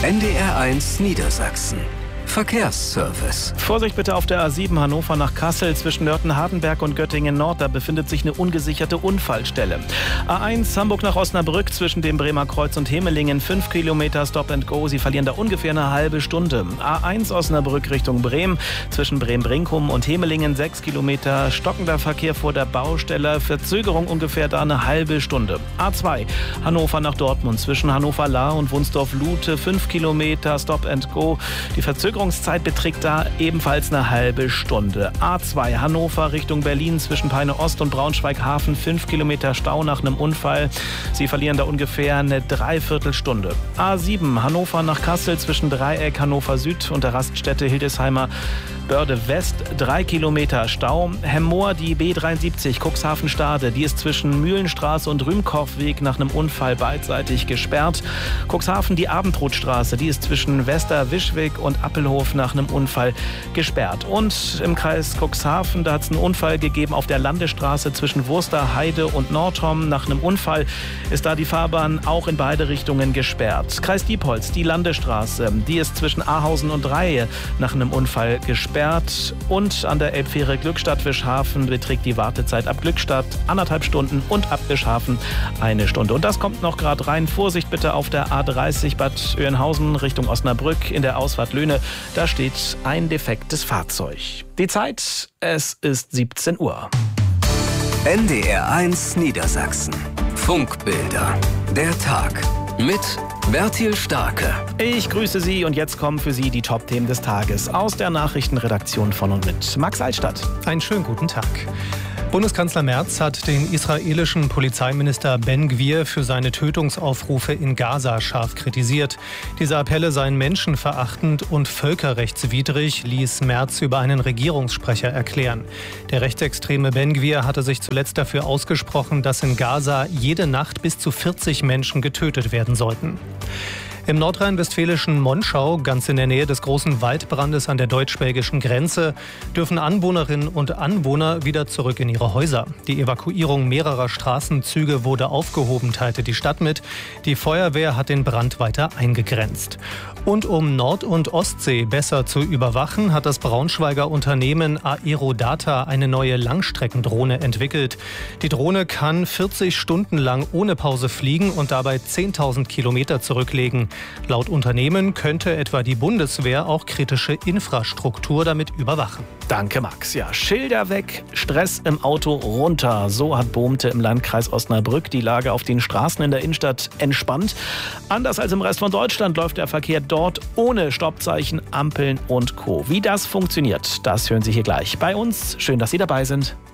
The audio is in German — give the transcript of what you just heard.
NDR1 Niedersachsen. Verkehrsservice. Vorsicht bitte auf der A7 Hannover nach Kassel zwischen Nörten-Hardenberg und Göttingen-Nord. Da befindet sich eine ungesicherte Unfallstelle. A1 Hamburg nach Osnabrück zwischen dem Bremer Kreuz und Hemelingen. 5 Kilometer Stop and Go. Sie verlieren da ungefähr eine halbe Stunde. A1 Osnabrück Richtung Bremen zwischen Bremen-Brinkum und Hemelingen. 6 Kilometer stockender Verkehr vor der Baustelle. Verzögerung ungefähr da eine halbe Stunde. A2 Hannover nach Dortmund zwischen Hannover-Lahr und Wunsdorf-Lute. 5 Kilometer Stop and Go. Die Verzögerungszeit beträgt da ebenfalls eine halbe Stunde. A2 Hannover Richtung Berlin zwischen Peine Ost und Braunschweig-Hafen. 5 Kilometer Stau nach einem Unfall. Sie verlieren da ungefähr eine Dreiviertelstunde. A7 Hannover nach Kassel zwischen Dreieck Hannover Süd und der Raststätte Hildesheimer Börde West. 3 Kilometer Stau. Hemmoor die B73 Cuxhaven-Stade. Die ist zwischen Mühlenstraße und Rühmkorffweg nach einem Unfall beidseitig gesperrt. Cuxhaven die Abendrotstraße. Die ist zwischen Wester-Wischweg und Appelhof nach einem Unfall gesperrt. Und im Kreis Cuxhaven, da hat es einen Unfall gegeben auf der Landesstraße zwischen Wursterheide und Nordhorn. Nach einem Unfall ist da die Fahrbahn auch in beide Richtungen gesperrt. Kreis Diepholz, die Landesstraße, die ist zwischen Ahausen und Dreie nach einem Unfall gesperrt. Und an der Elbfähre Glückstadt-Wischhafen beträgt die Wartezeit ab Glückstadt 1,5 Stunden und ab Wischhafen 1 Stunde. Und das kommt noch gerade rein. Vorsicht bitte auf der A30 Bad Oeynhausen Richtung Osnabrück in der Ausfahrt Löhne. Da steht ein defektes Fahrzeug. Die Zeit, es ist 17 Uhr. NDR1 Niedersachsen. Funkbilder. Der Tag. Mit Bertil Starke. Ich grüße Sie und jetzt kommen für Sie die Top-Themen des Tages aus der Nachrichtenredaktion von und mit Max Altstadt. Einen schönen guten Tag. Bundeskanzler Merz hat den israelischen Polizeiminister Ben Gvir für seine Tötungsaufrufe in Gaza scharf kritisiert. Diese Appelle seien menschenverachtend und völkerrechtswidrig, ließ Merz über einen Regierungssprecher erklären. Der rechtsextreme Ben Gvir hatte sich zuletzt dafür ausgesprochen, dass in Gaza jede Nacht bis zu 40 Menschen getötet werden sollten. Im nordrhein-westfälischen Monschau, ganz in der Nähe des großen Waldbrandes an der deutsch-belgischen Grenze, dürfen Anwohnerinnen und Anwohner wieder zurück in ihre Häuser. Die Evakuierung mehrerer Straßenzüge wurde aufgehoben, teilte die Stadt mit. Die Feuerwehr hat den Brand weiter eingegrenzt. Und um Nord- und Ostsee besser zu überwachen, hat das Braunschweiger Unternehmen Aerodata eine neue Langstreckendrohne entwickelt. Die Drohne kann 40 Stunden lang ohne Pause fliegen und dabei 10.000 Kilometer zurücklegen. Laut Unternehmen könnte etwa die Bundeswehr auch kritische Infrastruktur damit überwachen. Danke, Max. Ja, Schilder weg, Stress im Auto runter. So hat Bohmte im Landkreis Osnabrück die Lage auf den Straßen in der Innenstadt entspannt. Anders als im Rest von Deutschland läuft der Verkehr dort ohne Stoppzeichen, Ampeln und Co. Wie das funktioniert, das hören Sie hier gleich bei uns. Schön, dass Sie dabei sind.